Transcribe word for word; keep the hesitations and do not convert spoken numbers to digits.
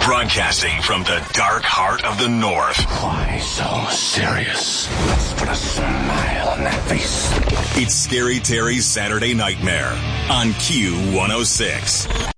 Broadcasting from the dark heart of the North. Why so serious? Let's put a smile on that face. It's Scary Terry's Saturday Nightmare on Q one oh six.